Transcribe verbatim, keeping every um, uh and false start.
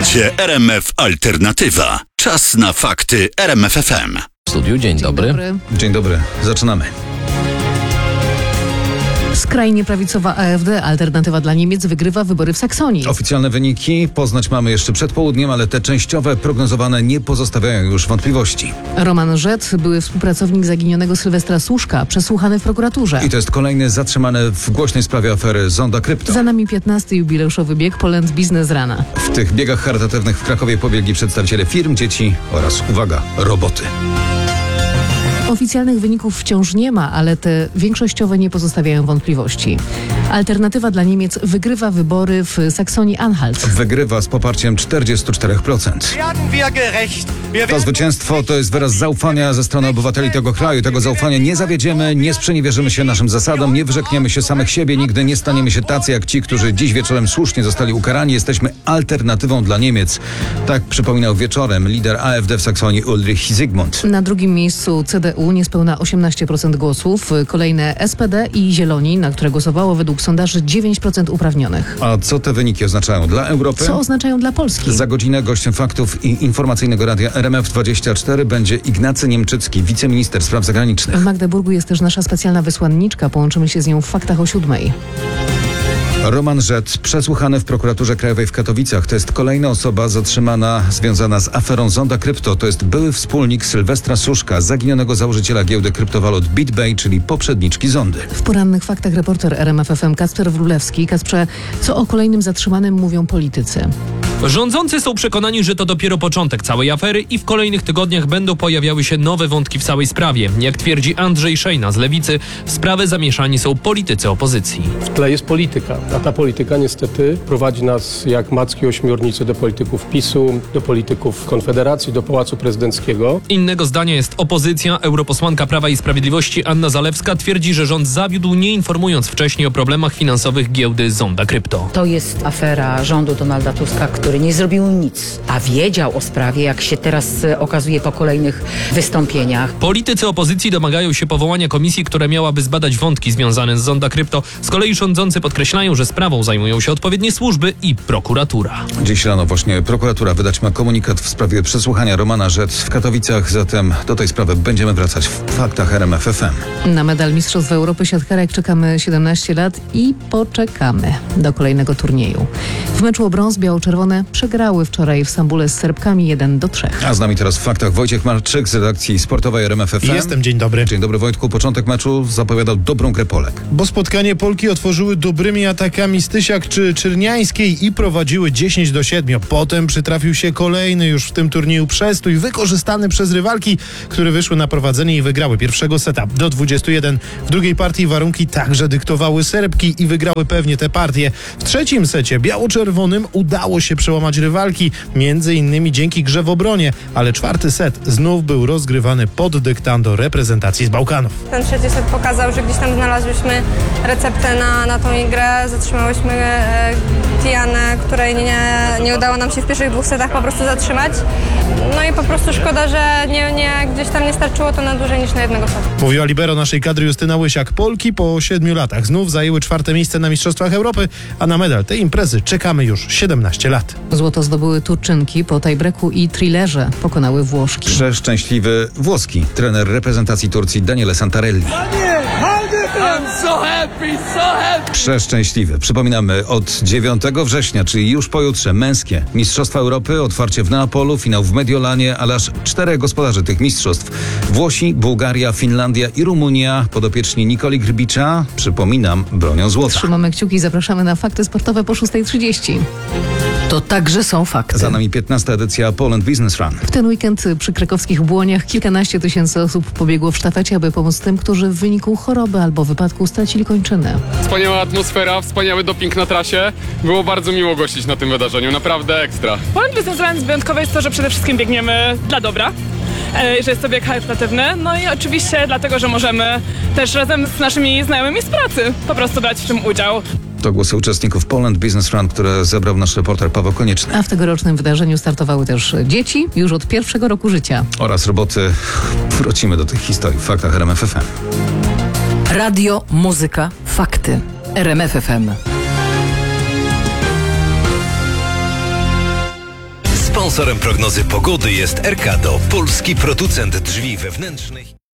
Będzie R M F Alternatywa. Czas na fakty R M F F M. W studiu, dzień, dzień dobry. dobry. Dzień dobry, zaczynamy. Skrajnie prawicowa A F D, Alternatywa dla Niemiec, wygrywa wybory w Saksonii. Oficjalne wyniki poznać mamy jeszcze przed południem, ale te częściowe, prognozowane nie pozostawiają już wątpliwości. Roman Żet, były współpracownik zaginionego Sylwestra Suszka, przesłuchany w prokuraturze. I to jest kolejny zatrzymany w głośnej sprawie afery Zonda Krypto. Za nami piętnasty jubileuszowy bieg Poland Business Rana. W tych biegach charytatywnych w Krakowie pobiegli przedstawiciele firm, dzieci oraz, uwaga, roboty. Oficjalnych wyników wciąż nie ma, ale te większościowe nie pozostawiają wątpliwości. Alternatywa dla Niemiec wygrywa wybory w Saksonii-Anhalt. Wygrywa z poparciem czterdzieści cztery procent. To zwycięstwo to jest wyraz zaufania ze strony obywateli tego kraju. Tego zaufania nie zawiedziemy, nie sprzeniewierzymy się naszym zasadom, nie wyrzekniemy się samych siebie, nigdy nie staniemy się tacy jak ci, którzy dziś wieczorem słusznie zostali ukarani. Jesteśmy alternatywą dla Niemiec. Tak przypominał wieczorem lider A F D w Saksonii Ulrich Zygmunt. Na drugim miejscu C D U niespełna osiemnaście procent głosów, kolejne S P D i Zieloni, na które głosowało według sondaży dziewięć procent uprawnionych. A co te wyniki oznaczają dla Europy? Co oznaczają dla Polski? Za godzinę gościem faktów i informacyjnego radia R M F dwadzieścia cztery będzie Ignacy Niemczycki, wiceminister spraw zagranicznych. W Magdeburgu jest też nasza specjalna wysłanniczka. Połączymy się z nią w faktach o siódmej. Roman Żet, przesłuchany w prokuraturze krajowej w Katowicach. To jest kolejna osoba zatrzymana, związana z aferą Zonda Krypto. To jest były wspólnik Sylwestra Suszka, zaginionego założyciela giełdy kryptowalut BitBay, czyli poprzedniczki Zondy. W porannych faktach reporter R M F F M Kacper Wrólewski. Kacprze, co o kolejnym zatrzymanym mówią politycy? Rządzący są przekonani, że to dopiero początek całej afery i w kolejnych tygodniach będą pojawiały się nowe wątki w całej sprawie. Jak twierdzi Andrzej Szejna z Lewicy, w sprawę zamieszani są politycy opozycji. W tle jest polityka, a ta polityka niestety prowadzi nas jak macki ośmiornicy do polityków PiSu, do polityków Konfederacji, do Pałacu Prezydenckiego. Innego zdania jest opozycja. Europosłanka Prawa i Sprawiedliwości Anna Zalewska twierdzi, że rząd zawiódł, nie informując wcześniej o problemach finansowych giełdy Zonda Krypto. To jest afera rządu Donalda Tuska, który nie zrobił nic, a wiedział o sprawie, jak się teraz okazuje po kolejnych wystąpieniach. Politycy opozycji domagają się powołania komisji, która miałaby zbadać wątki związane z Zonda Krypto. Z kolei rządzący podkreślają, że sprawą zajmują się odpowiednie służby i prokuratura. Dziś rano właśnie prokuratura wydać ma komunikat w sprawie przesłuchania Romana Żet w Katowicach. Zatem do tej sprawy będziemy wracać w faktach R M F F M. Na medal Mistrzostw Europy siatkarek czekamy siedemnaście lat i poczekamy do kolejnego turnieju. W meczu o brąz biało-czerwone przegrały wczoraj w Stambule z Serbkami jeden do trzech. A z nami teraz w faktach Wojciech Marczyk z redakcji sportowej R M F F M. Jestem, dzień dobry. Dzień dobry Wojtku. Początek meczu zapowiadał dobrą grę Polek. Bo spotkanie Polki otworzyły dobrymi atakami Stysiak czy Czerniańskiej i prowadziły dziesięć do siedmiu. Potem przytrafił się kolejny już w tym turnieju przestój, wykorzystany przez rywalki, które wyszły na prowadzenie i wygrały pierwszego seta do dwudziestu jeden. W drugiej partii warunki także dyktowały Serbki i wygrały pewnie tę partię. W trzecim secie biało-czerwonym udało się przełamać rywalki, między innymi dzięki grze w obronie, ale czwarty set znów był rozgrywany pod dyktando reprezentacji z Bałkanów. Ten trzeci set pokazał, że gdzieś tam znalazłyśmy receptę na, na tą grę, zatrzymałyśmy e, Tianę, której nie, nie udało nam się w pierwszych dwóch setach po prostu zatrzymać. No i po prostu szkoda, że nie, nie, gdzieś tam nie starczyło to na dłużej niż na jednego seta. Mówiła libero naszej kadry Justyna Łysiak. Polki po siedmiu latach znów zajęły czwarte miejsce na Mistrzostwach Europy, a na medal tej imprezy czekamy już siedemnaście lat. Złoto zdobyły Turczynki, po tiebreaku i thrillerze pokonały Włoszki. Przeszczęśliwy włoski trener reprezentacji Turcji Daniele Santarelli. I'm so happy, so happy! Przeszczęśliwy. Przypominamy, od dziewiątego września, czyli już pojutrze, męskie Mistrzostwa Europy, otwarcie w Neapolu, finał w Mediolanie, ale aż czterech gospodarzy tych mistrzostw. Włosi, Bułgaria, Finlandia i Rumunia. Podopieczni Nikoli Grbicza, przypominam, bronią złota. Trzymamy kciuki i zapraszamy na fakty sportowe po szóstej trzydzieści. To także są fakty. Za nami piętnasta edycja Poland Business Run. W ten weekend przy krakowskich Błoniach kilkanaście tysięcy osób pobiegło w sztafecie, aby pomóc tym, którzy w wyniku choroby albo wypadku stracili kończynę. Wspaniała atmosfera, wspaniały doping na trasie. Było bardzo miło gościć na tym wydarzeniu, naprawdę ekstra. Poland Business Run wyjątkowe jest to, że przede wszystkim biegniemy dla dobra, że jest to bieg charytatywny, no i oczywiście dlatego, że możemy też razem z naszymi znajomymi z pracy po prostu brać w tym udział. To głosy uczestników Poland Business Run, które zebrał nasz reporter Paweł Konieczny. A w tegorocznym wydarzeniu startowały też dzieci już od pierwszego roku życia. Oraz roboty. Wrócimy do tych historii w faktach R M F F M. Radio, muzyka, fakty. R M F F M. Sponsorem prognozy pogody jest Erkado, polski producent drzwi wewnętrznych.